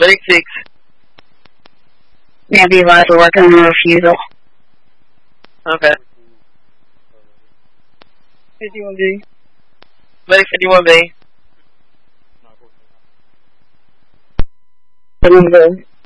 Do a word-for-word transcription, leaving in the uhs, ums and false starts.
Medic six. Maybe about to work on a refusal. Okay. fifty-one B. Medic fifty-one B. fifty-one B.